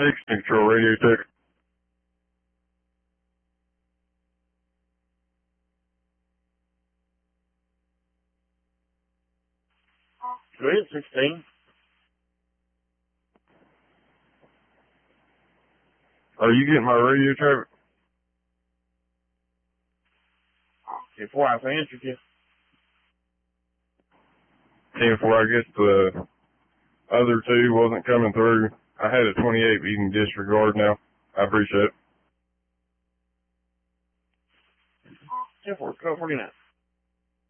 control radio check. Go ahead, 16. Are you getting my radio traffic? Before I've answered you. 10-4, I guess the other two wasn't coming through. I had a 28, but you can disregard now. I appreciate it. 10-4, 1249.